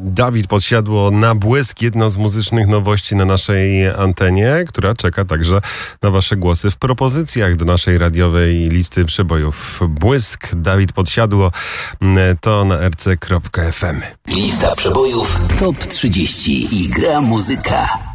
Dawid Podsiadło na błysk. Jedna z muzycznych nowości na naszej antenie, która czeka także na wasze głosy w propozycjach do naszej radiowej listy przebojów. Błysk, Dawid Podsiadło, to na rc.fm. Lista przebojów TOP 30 i gra muzyka.